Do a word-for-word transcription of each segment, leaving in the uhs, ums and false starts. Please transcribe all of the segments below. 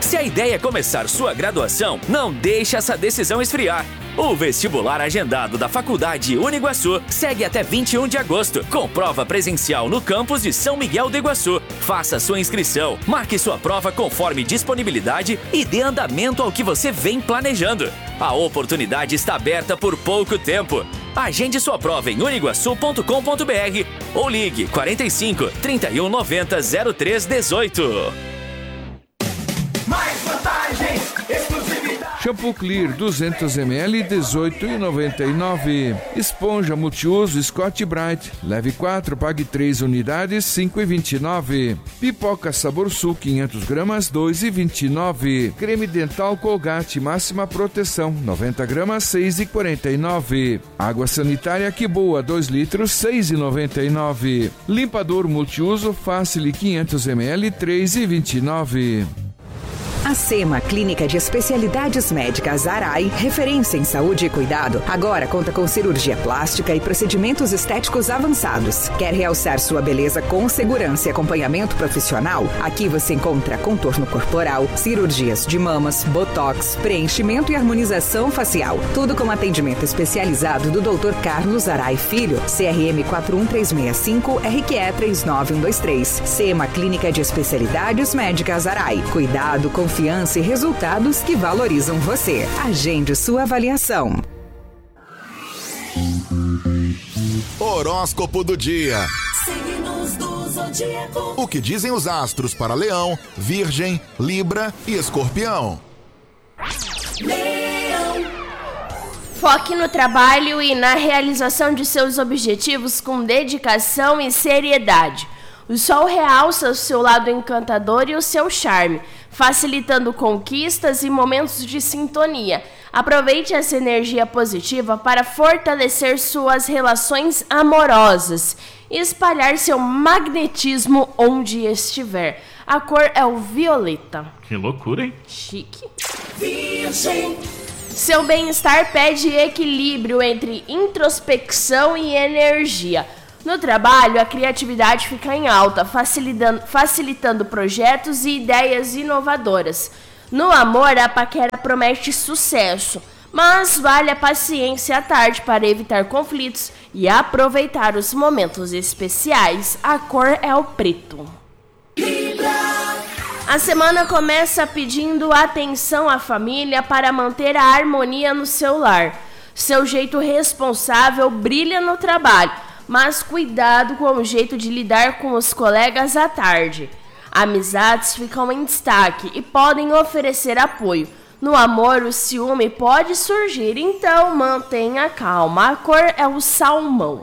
Se a ideia é começar sua graduação, não deixe essa decisão esfriar. O vestibular agendado da Faculdade Uniguaçu segue até vinte e um de agosto, com prova presencial no campus de São Miguel do Iguaçu. Faça sua inscrição, marque sua prova conforme disponibilidade e dê andamento ao que você vem planejando. A oportunidade está aberta por pouco tempo. Agende sua prova em uniguaçu ponto com ponto br ou ligue quarenta e cinco, trinta e um, noventa, zero três, dezoito. Mais vantagens, exclusividade. Shampoo Clear duzentos mililitros, dezoito reais e noventa e nove centavos. Esponja multiuso Scott Bright. Leve quatro, pague três unidades, cinco reais e vinte e nove centavos. Pipoca Sabor Sul quinhentas gramas, dois reais e vinte e nove centavos. Creme dental Colgate máxima proteção, noventa gramas, seis reais e quarenta e nove centavos. Água sanitária Que Boa, dois litros, seis reais e noventa e nove centavos. Limpador multiuso Facile quinhentos mililitros, três reais e vinte e nove centavos. A SEMA, Clínica de Especialidades Médicas Arai, referência em saúde e cuidado, agora conta com cirurgia plástica e procedimentos estéticos avançados. Quer realçar sua beleza com segurança e acompanhamento profissional? Aqui você encontra contorno corporal, cirurgias de mamas, botox, preenchimento e harmonização facial. Tudo com atendimento especializado do doutor Carlos Arai Filho, C R M quatro um três seis cinco, R Q E três nove um dois três. SEMA, Clínica de Especialidades Médicas Arai. Cuidado, confiança e resultados que valorizam você. Agende sua avaliação. Horóscopo do dia. Signos do zodíaco. O que dizem os astros para Leão, Virgem, Libra e Escorpião? Leão. Foque no trabalho e na realização de seus objetivos com dedicação e seriedade. O sol realça o seu lado encantador e o seu charme, facilitando conquistas e momentos de sintonia. Aproveite essa energia positiva para fortalecer suas relações amorosas e espalhar seu magnetismo onde estiver. A cor é o violeta. Que loucura, hein? Chique. Virgem. Seu bem-estar pede equilíbrio entre introspecção e energia. No trabalho, a criatividade fica em alta, facilitando, facilitando projetos e ideias inovadoras. No amor, a paquera promete sucesso, mas vale a paciência à tarde para evitar conflitos e aproveitar os momentos especiais. A cor é o preto. Libra. A semana começa pedindo atenção à família para manter a harmonia no seu lar. Seu jeito responsável brilha no trabalho, mas cuidado com o jeito de lidar com os colegas à tarde. Amizades ficam em destaque e podem oferecer apoio. No amor, o ciúme pode surgir, então mantenha calma. A cor é o salmão.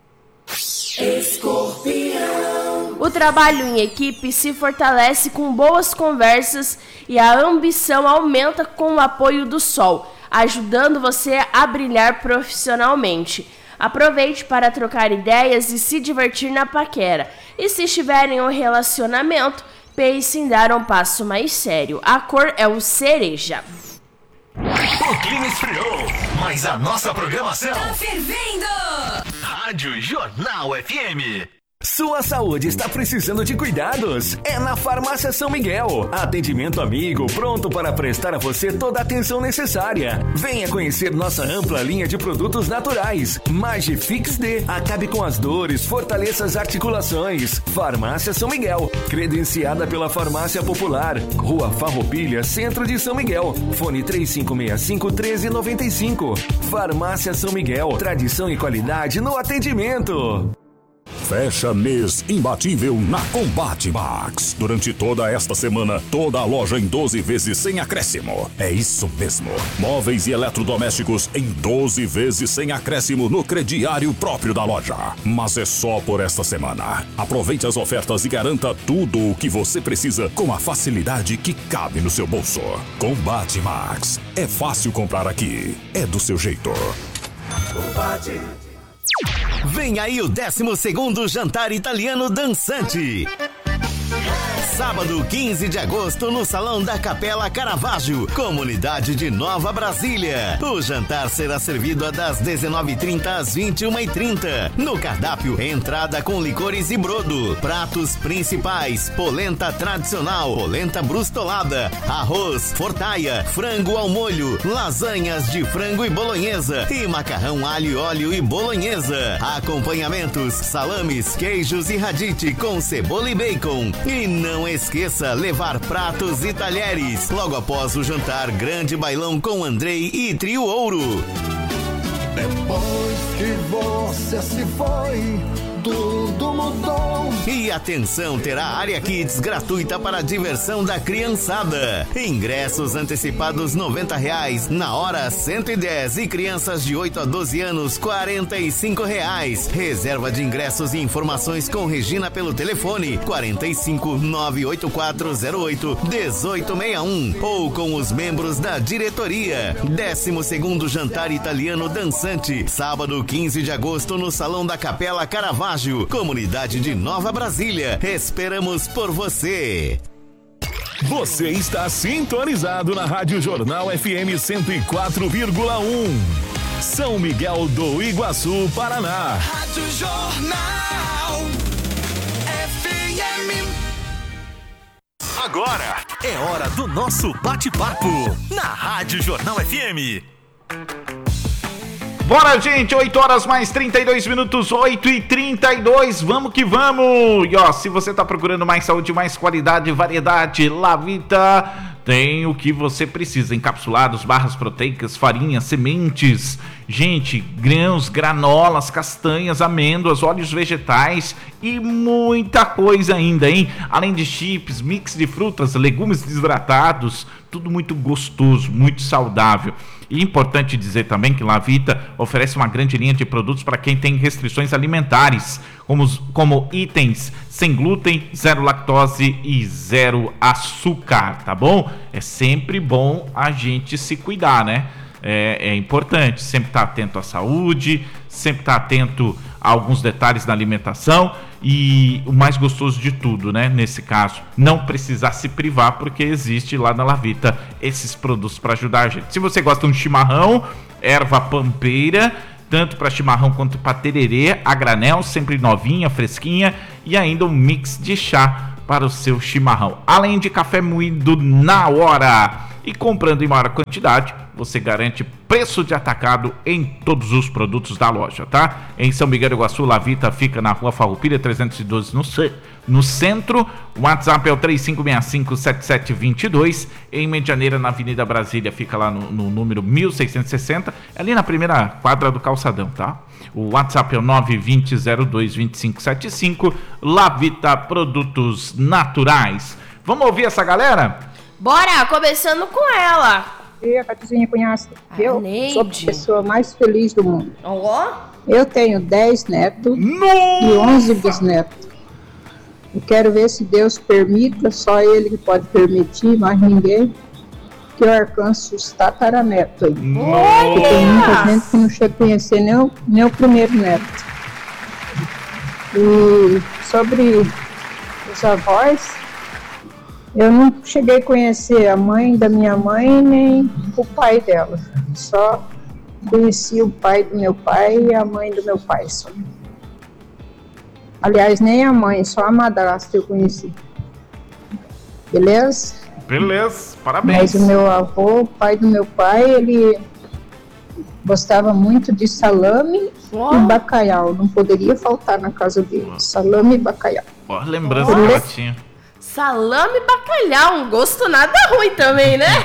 Escorpião. O trabalho em equipe se fortalece com boas conversas e a ambição aumenta com o apoio do sol, ajudando você a brilhar profissionalmente. Aproveite para trocar ideias e se divertir na paquera. E se estiver em um relacionamento, pense em dar um passo mais sério. A cor é o cereja. O clima esfriou, mas a nossa programação Tá fervendo. Rádio Jornal F M. Sua saúde está precisando de cuidados? É na Farmácia São Miguel. Atendimento amigo, pronto para prestar a você toda a atenção necessária. Venha conhecer nossa ampla linha de produtos naturais. Magifix D, acabe com as dores, fortaleça as articulações. Farmácia São Miguel, credenciada pela Farmácia Popular. Rua Farroupilha, Centro de São Miguel. Fone três cinco seis cinco, um três nove cinco. Farmácia São Miguel, tradição e qualidade no atendimento. Fecha mês imbatível na Combate Max. Durante toda esta semana, toda a loja em doze vezes sem acréscimo. É isso mesmo. Móveis e eletrodomésticos em doze vezes sem acréscimo no crediário próprio da loja. Mas é só por esta semana. Aproveite as ofertas e garanta tudo o que você precisa com a facilidade que cabe no seu bolso. Combate Max. É fácil comprar aqui. É do seu jeito. Combate. Vem aí o décimo segundo jantar italiano dançante. Sábado, quinze de agosto, no Salão da Capela Caravaggio, comunidade de Nova Brasília. O jantar será servido das dezenove e trinta às vinte e uma e trinta. No cardápio, entrada com licores e brodo. Pratos principais: polenta tradicional, polenta brustolada, arroz, fortaia, frango ao molho, lasanhas de frango e bolonhesa e macarrão alho e óleo e bolonhesa. Acompanhamentos: salames, queijos e radite com cebola e bacon. E não esqueça levar pratos e talheres. Logo após o jantar, grande bailão com Andrei e Trio Ouro. Depois que você se foi, tudo mudou. E atenção, terá área Kids gratuita para a diversão da criançada. Ingressos antecipados noventa reais, na hora cento e dez, e crianças de oito a doze anos quarenta e cinco reais. Reserva de ingressos e informações com Regina pelo telefone quarenta e cinco, nove oito quatro zero oito, um oito seis um ou com os membros da diretoria. décimo segundo Jantar Italiano Dançante, sábado quinze de agosto no Salão da Capela Caravaggio, comunidade de Nova Brasília. Esperamos por você. Você está sintonizado na Rádio Jornal F M cento e quatro vírgula um. São Miguel do Iguaçu, Paraná. Rádio Jornal F M. Agora é hora do nosso bate-papo na Rádio Jornal F M. Bora, gente, oito horas mais trinta e dois minutos, oito e trinta e dois, vamos que vamos! E ó, se você tá procurando mais saúde, mais qualidade, variedade, Lavita tem o que você precisa: encapsulados, barras proteicas, farinhas, sementes, gente, grãos, granolas, castanhas, amêndoas, óleos vegetais e muita coisa ainda, hein? Além de chips, mix de frutas, legumes desidratados, tudo muito gostoso, muito saudável. E importante dizer também que Lavita oferece uma grande linha de produtos para quem tem restrições alimentares, como, como itens sem glúten, zero lactose e zero açúcar, tá bom? É sempre bom a gente se cuidar, né? É, é importante sempre estar atento à saúde, sempre estar atento a alguns detalhes da alimentação e o mais gostoso de tudo, né? Nesse caso, não precisar se privar, porque existe lá na Lavita esses produtos para ajudar a gente. Se você gosta de um chimarrão, erva pampeira, tanto para chimarrão quanto para tererê, a granel, sempre novinha, fresquinha, e ainda um mix de chá para o seu chimarrão. Além de café moído na hora. E comprando em maior quantidade, você garante preço de atacado em todos os produtos da loja, tá? Em São Miguel do Iguaçu, Lavita fica na Rua Farroupilha trezentos e doze, no, no centro. O WhatsApp é o três cinco seis cinco, sete sete dois dois. Em Medianeira, na Avenida Brasília, fica lá no, no número mil seiscentos e sessenta, ali na primeira quadra do calçadão, tá? O WhatsApp é o nove dois zero zero dois dois cinco sete cinco. Lavita Produtos Naturais. Vamos ouvir essa galera? Bora, começando com ela. E a Catizinha Cunhasca. Eu Neide. sou a pessoa mais feliz do mundo. Ó. Eu tenho dez netos Nossa. e onze bisnetos. Eu quero ver se Deus permita, só Ele que pode permitir, mais ninguém, que eu alcance os tataranetos aí. Porque tem muita gente que não chega a conhecer nem o, nem o primeiro neto. E sobre os avós, eu não cheguei a conhecer a mãe da minha mãe, nem o pai dela. Só conheci o pai do meu pai e a mãe do meu pai. Só. Aliás, nem a mãe, só a madrasta eu conheci. Beleza? Beleza, parabéns. Mas o meu avô, o pai do meu pai, ele gostava muito de salame oh. e bacalhau. Não poderia faltar na casa dele. Oh. Salame e bacalhau. Ó, oh, lembrança que ela tinha. Salame e bacalhau, um gosto nada ruim também, né?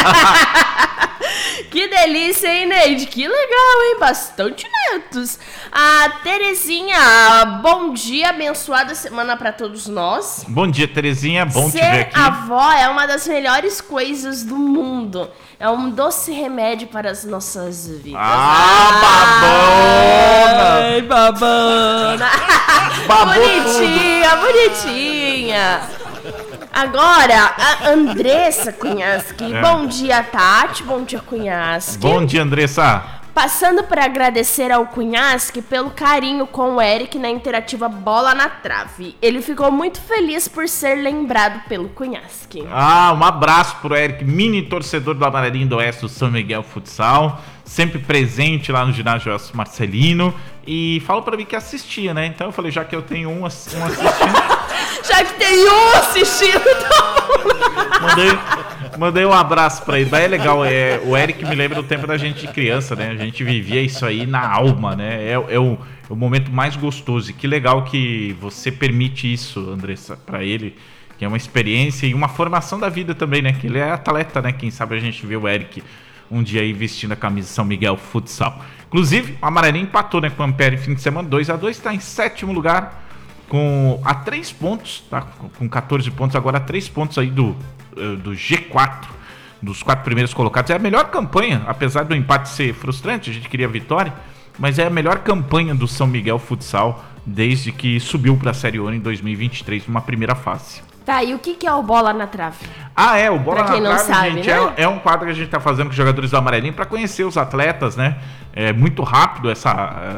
Que delícia, hein, Neide? Que legal, hein? Bastante netos. A Terezinha, bom dia, abençoada semana pra todos nós. Bom dia, Terezinha, bom Ser te ver aqui. Ser avó é uma das melhores coisas do mundo. É um doce remédio para as nossas vidas. Ah, babona! Ai, babona! Bonitinha, bonitinha. Agora, a Andressa Cunhasque. É. Bom dia, Tati. Bom dia, Cunhasque. Bom dia, Andressa. Passando para agradecer ao Cunhasque pelo carinho com o Eric na interativa Bola na Trave. Ele ficou muito feliz por ser lembrado pelo Cunhasque. Ah, um abraço pro Eric, mini torcedor do Amarelinho do Oeste do São Miguel Futsal, sempre presente lá no ginásio Marcelino, e falou pra mim que assistia, né? Então eu falei, já que eu tenho um, um assistindo... já que tem um assistindo, então... mandei, mandei um abraço pra ele. Mas é legal, é, o Eric me lembra do tempo da gente de criança, né? A gente vivia isso aí na alma, né? É, é, o, é o momento mais gostoso. E que legal que você permite isso, Andressa, pra ele, que é uma experiência e uma formação da vida também, né? Que ele é atleta, né? Quem sabe a gente vê o Eric um dia aí vestindo a camisa São Miguel Futsal. Inclusive, o Amarelinho empatou, né, com o Ampere fim de semana, dois a dois, está em sétimo lugar, com a três pontos, tá? Com catorze pontos, agora a três pontos aí do, do G quatro, dos quatro primeiros colocados. É a melhor campanha, apesar do empate ser frustrante, a gente queria vitória, mas é a melhor campanha do São Miguel Futsal desde que subiu para a Série Ouro em dois mil e vinte e três, numa primeira fase. Tá, e o que, que é o Bola na Trave? Ah, é, o Bola pra quem na não Trave, sabe, gente, né? é, é um quadro que a gente tá fazendo com os jogadores do Amarelinho para conhecer os atletas, né? É muito rápido, essa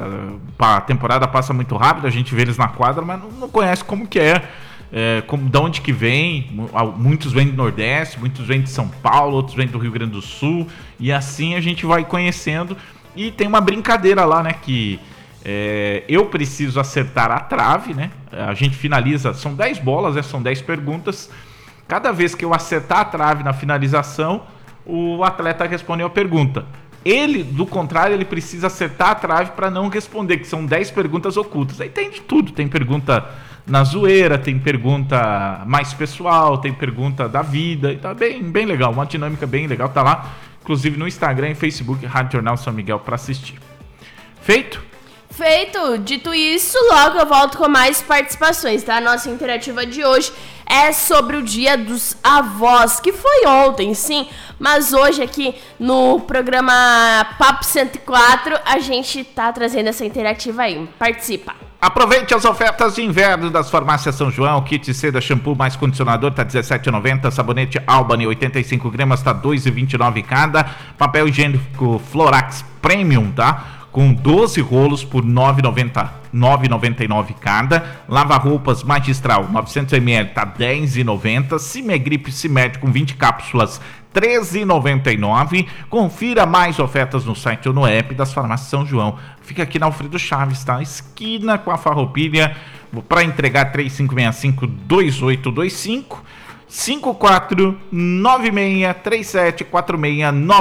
a temporada passa muito rápido, a gente vê eles na quadra, mas não, não conhece como que é, é como, de onde que vem. Muitos vêm do Nordeste, muitos vêm de São Paulo, outros vêm do Rio Grande do Sul, e assim a gente vai conhecendo. E tem uma brincadeira lá, né, que... É, eu preciso acertar a trave, né? A gente finaliza, são dez bolas, né? São dez perguntas. Cada vez que eu acertar a trave na finalização, o atleta respondeu a pergunta. Ele, do contrário, ele precisa acertar a trave para não responder, que são dez perguntas ocultas. Aí tem de tudo, tem pergunta na zoeira, tem pergunta mais pessoal, tem pergunta da vida, e tá bem, bem legal, uma dinâmica bem legal, tá lá, inclusive no Instagram e Facebook, Rádio Jornal São Miguel, para assistir. Feito? Feito! Dito isso, logo eu volto com mais participações, tá? A nossa interativa de hoje é sobre o Dia dos Avós, que foi ontem, sim, mas hoje aqui no programa Papo cento e quatro a gente tá trazendo essa interativa aí. Participa! Aproveite as ofertas de inverno das farmácias São João. Kit seda shampoo mais condicionador tá dezessete reais e noventa centavos. Sabonete Albany oitenta e cinco gramas tá dois reais e vinte e nove centavos cada. Papel higiênico Florax Premium, tá? Com doze rolos por nove reais e noventa e nove centavos cada. Lava-roupas Magistral novecentos mililitros tá dez reais e noventa centavos. Cimegrip Cimed com vinte cápsulas treze reais e noventa e nove centavos. Confira mais ofertas no site ou no app das farmácias São João. Fica aqui na Alfredo Chaves, tá? Esquina com a Farroupilha. Para entregar três cinco seis cinco, dois oito dois cinco, cinco quatro nove seis três sete quatro seis nove.